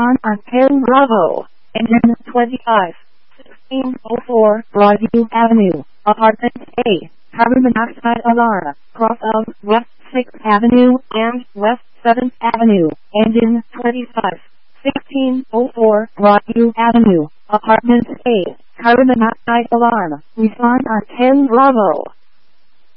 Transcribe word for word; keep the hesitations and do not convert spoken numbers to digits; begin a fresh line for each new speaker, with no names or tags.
Respond on ten Bravo. Engine twenty-five. sixteen oh four Broadview Avenue, Apartment A. Carbon monoxide alarm. Cross of West sixth Avenue and West seventh Avenue. Engine twenty-five. sixteen oh four Broadview Avenue, Apartment A. Carbon monoxide alarm. Respond on ten Bravo.